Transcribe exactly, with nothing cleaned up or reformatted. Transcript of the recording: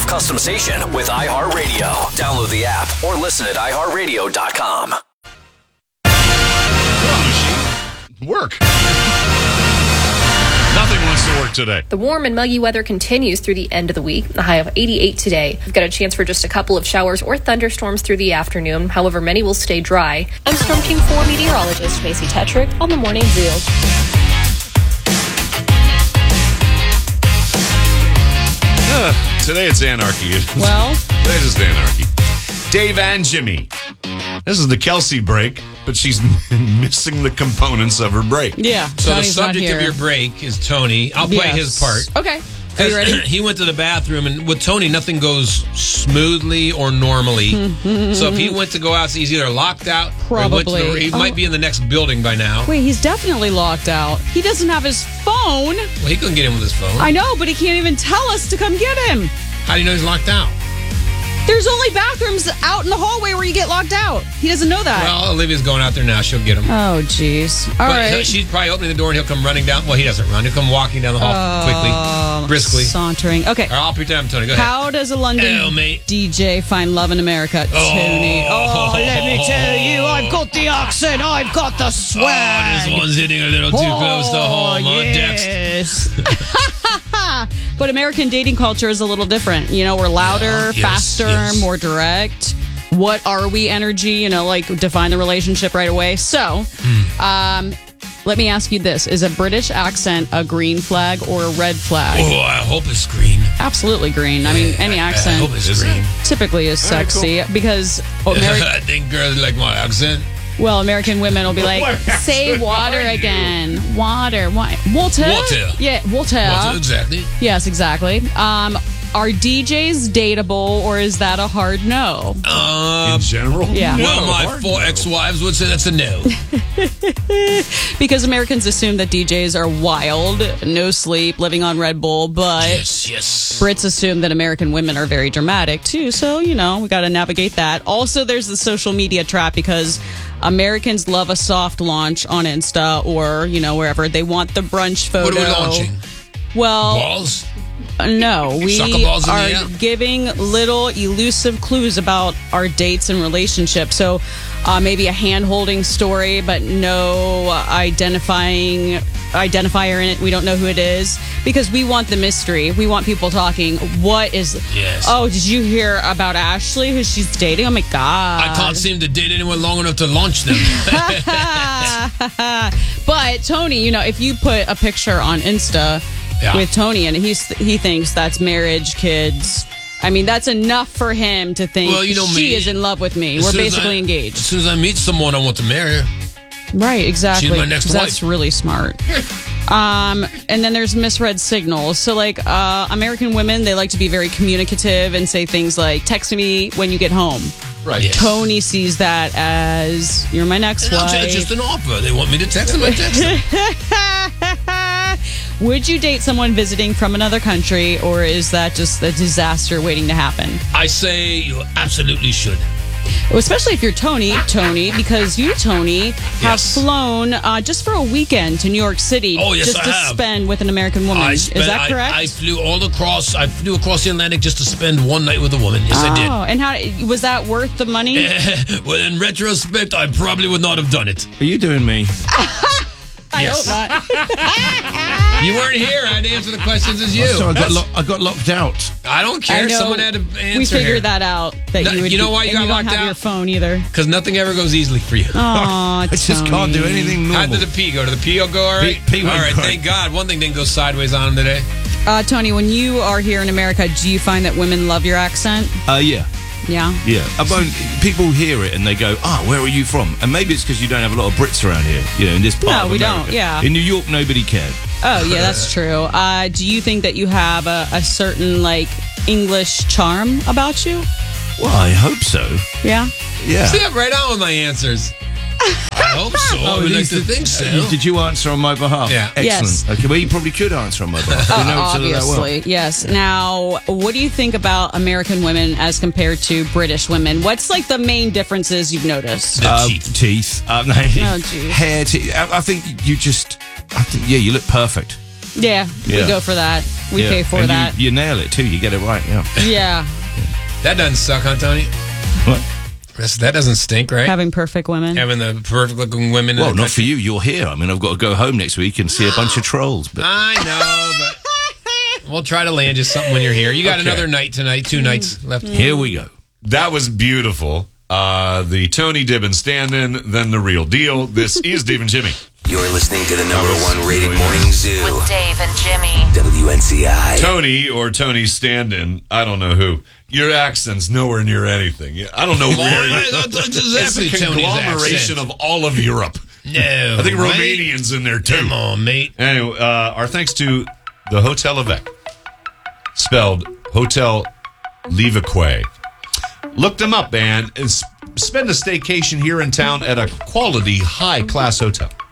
customization with iHeartRadio. Download the app or listen at i heart radio dot com. Work. Nothing wants to work today. The warm and muggy weather continues through the end of the week. A high of eighty-eight today. We've got a chance for just a couple of showers or thunderstorms through the afternoon. However, many will stay dry. I'm Storm Team four meteorologist Macy Tetrick on the Morning Zoo. Uh, today it's anarchy. Well, today's just anarchy. Dave and Jimmy. This is the Kelsey break, but she's missing the components of her break. Yeah. So Tony's the not subject here. of your break is Tony. I'll play Yes. his part. Okay. Are you ready? He went to the bathroom, and with Tony, nothing goes smoothly or normally. So if he went to go out, he's either locked out, or he, went to Probably. the, he Oh. might be in the next building by now. Wait, he's definitely locked out. He doesn't have his phone. Well, he couldn't get in with his phone. I know, but he can't even tell us to come get him. How do you know he's locked out? There's only bathrooms out in the hallway where you get locked out. He doesn't know that. Well, Olivia's going out there now. She'll get him. Oh, jeez. All but right. he'll- she's probably opening the door, and he'll come running down. Well, he doesn't run. He'll come walking down the hall Um, quickly, briskly. Sauntering. Okay. Or I'll pretend I'm Tony. Go ahead. How does a London Hell, mate. D J find love in America? Tony. Oh, let me tell you, I've got the accent. I've got the swag. Oh, this one's hitting a little too close to home, huh, Dex? yes. But American dating culture is a little different. You know, we're louder, Yeah, yes, faster, yes. more direct. What are we energy? You know, like define the relationship right away. So, Hmm. um, let me ask you this. Is a British accent a green flag or a red flag? Oh, I hope it's green. Absolutely green. I mean, any I accent hope it's green. typically is All right, sexy because Ameri- I think girls like my accent. well, American women will be like, say water again. Water. Why? Water? Water. Yeah, water. What's it exactly? Yes, exactly. Um, are D Js dateable or is that a hard no? Uh, In general? Yeah. well, No, my hard four no. ex-wives would say that's a no. Because Americans assume that D Js are wild, no sleep, living on Red Bull, but yes, yes. Brits assume that American women are very dramatic too. So, you know, we got to navigate that. Also, there's the social media trap because Americans love a soft launch on Insta or, you know, wherever. They want the brunch photo. What are we launching? Well, Balls? no, we Soccer balls in the are air? giving little elusive clues about our dates and relationships. So uh, maybe a hand-holding story, but no identifying identifier in it. We don't know who it is because we want the mystery. We want people talking. What is? Yes. Oh, did you hear about Ashley? Who she's dating? Oh my god! I can't seem to date anyone long enough to launch them. But Tony, you know, if you put a picture on Insta Yeah. with Tony and he's he thinks that's marriage, kids. I mean, that's enough for him to think Well, you know she me. is in love with me. As We're soon as basically I- engaged. As soon as I meet someone, I want to marry her. Right, exactly. She's my next That's wife. really smart. Um, and then there's misread signals. So, like, uh, American women, they like to be very communicative and say things like, text me when you get home. Right. Yes. Tony sees that as, you're my next And I'm wife. just an offer. They want me to text them. I text them. Would you date someone visiting from another country, or is that just a disaster waiting to happen? I say you absolutely should. Especially if you're Tony, Tony, because you, Tony, have Yes. flown uh, just for a weekend to New York City Oh, yes, just I to have. spend with an American woman. I Is spent, that correct? I, I flew all across. I flew across the Atlantic just to spend one night with a woman. Yes, I did. Oh, and how was that worth the money? Well, in retrospect, I probably would not have done it. Are you doing me? I Yes. hope not. You weren't here. I had to answer the questions as you. So I got, That's- lo- I got locked out. I don't I care. know. Someone had to answer We figured here. that out. That No, you would. you know be- why you and got you don't locked have out? your phone either. Because nothing ever goes easily for you. Oh, I just can't do anything How normal. did the pee go? Did the pee go all right? Pee- pee all went right, great. thank God. One thing didn't go sideways on him today. Uh, Tony, when you are here in America, do you find that women love your accent? Uh, yeah, Yeah. yeah. About, people hear it and they go, "Ah, where are you from?" And maybe it's because you don't have a lot of Brits around here. You know, in this part No, of we America. don't, yeah. In New York, nobody cared. Oh, yeah, that's true. Uh, do you think that you have a, a certain like English charm about you? Well, I hope so. Yeah. Yeah. See, I'm right on with my answers. I hope so. I would like these to the- think so. uh, Did you answer on my behalf? Yeah. Excellent. Yes. Okay, well, you probably could answer on my behalf. We know each other that well. Obviously, yes. Now, what do you think about American women as compared to British women? What's like the main differences you've noticed? The Uh, teeth. teeth. Uh, no, Oh, geez. hair. Teeth. I, I think you just. I think, yeah, you look perfect. Yeah, Yeah. we go for that. We Yeah. pay for And that. You, you nail it too. You get it right. Yeah. yeah, That doesn't suck, huh, Tony? What? That's, that doesn't stink, right? having perfect women. Having the perfect looking women. in Well, the not for country. you. You're here. I mean, I've got to go home next week and see a bunch of trolls. But I know, but we'll try to land you something when you're here. You got Okay. another night tonight, two nights left. here we go. That was beautiful. Uh, the Tony Dibbin stand-in, then the real deal. This is Dave and Jimmy. You're listening to the number was one rated really morning zoo. With Dave and Jimmy. W N C I. Tony or Tony's stand-in, I don't know who. Your accent's nowhere near anything. I don't know where. It's a conglomeration of all of Europe. No, I think right? Romanians in there too. Come on, mate. Anyway, uh, our thanks to the Hotel Avec, spelled Hotel Levaque. Look them up, man, and s- spend a staycation here in town at a quality, high-class hotel.